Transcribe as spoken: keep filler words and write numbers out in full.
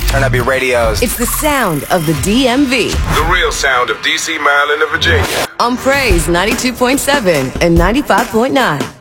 Turn up your radios. It's the sound of the D M V. The real sound of D C, Maryland, and Virginia. On Praise ninety-two point seven and ninety-five point nine.